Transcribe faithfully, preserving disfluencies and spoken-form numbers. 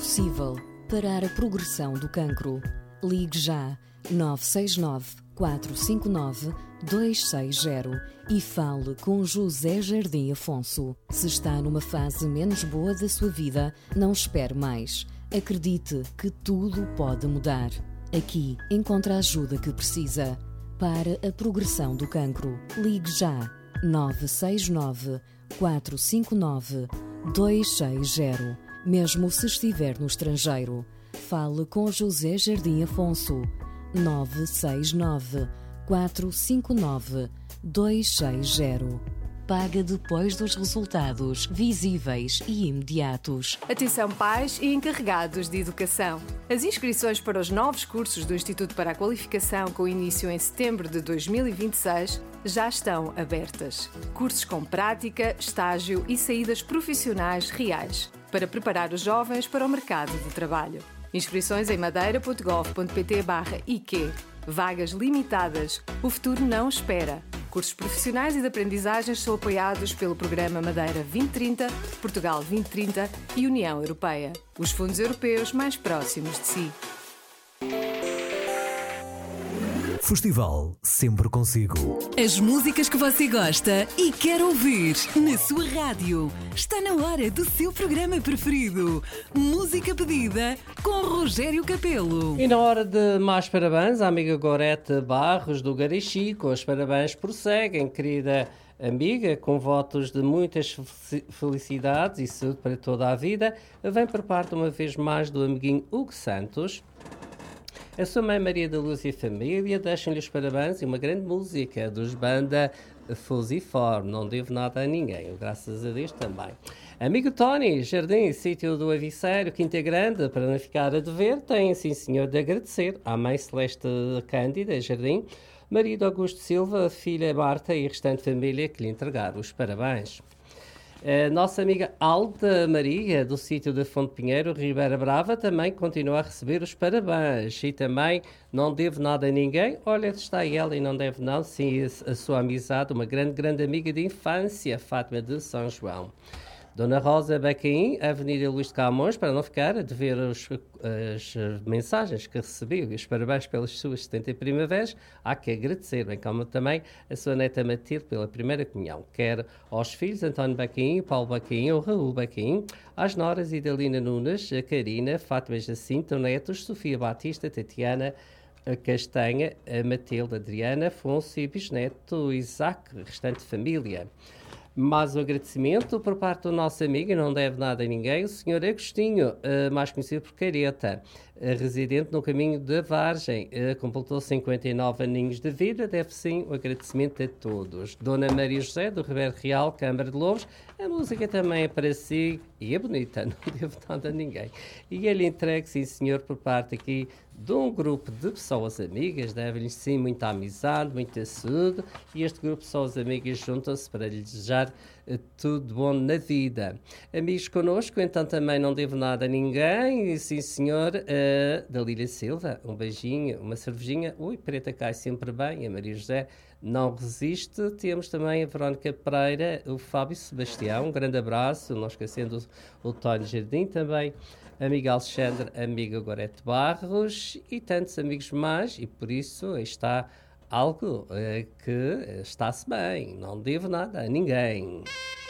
possível parar a progressão do cancro. Ligue já nove seis nove, quatro cinco nove, dois seis zero e fale com José Jardim Afonso. Se está numa fase menos boa da sua vida, não espere mais. Acredite que tudo pode mudar. Aqui encontra a ajuda que precisa para a progressão do cancro. Ligue já nove seis nove, quatro cinco nove, dois seis zero. Mesmo se estiver no estrangeiro, fale com José Jardim Afonso. nove seis nove, quatro cinco nove, dois seis zero. Paga depois dos resultados visíveis e imediatos. Atenção pais e encarregados de educação. As inscrições para os novos cursos do Instituto para a Qualificação, com início em setembro de dois mil e vinte e seis, já estão abertas. Cursos com prática, estágio e saídas profissionais reais, para preparar os jovens para o mercado de trabalho. Inscrições em madeira ponto gov ponto pt barra I Q. Vagas limitadas. O futuro não espera. Cursos profissionais e de aprendizagens são apoiados pelo Programa Madeira vinte trinta, Portugal vinte trinta e União Europeia. Os fundos europeus mais próximos de si. Festival sempre consigo. As músicas que você gosta e quer ouvir na sua rádio. Está na hora do seu programa preferido. Música pedida com Rogério Capelo. E na hora de mais parabéns à amiga Gorete Barros do Garixi, com os parabéns prosseguem, querida amiga, com votos de muitas felicidades e saúde para toda a vida. Vem por parte uma vez mais do amiguinho Hugo Santos. A sua mãe Maria da Luz e a família deixam-lhe os parabéns e uma grande música dos banda Fusiforme. Não devo nada a ninguém, graças a Deus também. Amigo Tony, Jardim, sítio do Aviceiro, Quinta Grande, para não ficar a dever, tem sim senhor de agradecer à mãe Celeste Cândida, Jardim, marido Augusto Silva, filha Marta e restante família que lhe entregaram os parabéns. A nossa amiga Alda Maria, do sítio da Fonte Pinheiro, Ribeira Brava, também continua a receber os parabéns. E também não devo nada a ninguém. Olha, está ela e não deve não, sim, a sua amizade, uma grande, grande amiga de infância, Fátima de São João. Dona Rosa Bacaim, Avenida Luís de Camões, para não ficar a dever os, as mensagens que recebeu e os parabéns pelas suas setenta primaveras, há que agradecer, bem como também a sua neta Matilde pela primeira comunhão. Quer aos filhos António Bacaim, Paulo Bacaim ou Raul Bacaim, às noras Idalina Nunes, a Carina, Fátima Jacinto, netos, Sofia Batista, Tatiana a Castanha, a Matilde, Adriana, Afonso e bisneto Isaac, restante família. Mais um agradecimento por parte do nosso amigo, e não deve nada a ninguém, o senhor Agostinho, uh, mais conhecido por Careta, uh, residente no caminho da Vargem, uh, completou cinquenta e nove aninhos de vida, deve sim o agradecimento a todos. Dona Maria José, do Ribeiro Real, Câmara de Lobos, a música também é para si e é bonita, não devo nada a ninguém. E ele entregue, sim senhor, por parte aqui de um grupo de pessoas amigas, devem-lhe sim muita amizade, muita saúde, e este grupo de pessoas amigas juntam-se para lhe desejar uh, tudo de bom na vida. Amigos connosco, então também não devo nada a ninguém, e sim senhor, uh, da Lília Silva, um beijinho, uma cervejinha, ui, preta cai sempre bem, a Maria José não resiste. Temos também a Verónica Pereira, o Fábio Sebastião, um grande abraço, não esquecendo o, o Tónio Jardim também, amiga Alexandre, amiga Gorete Barros e tantos amigos mais, e por isso está algo uh, que está-se bem, não devo nada a ninguém.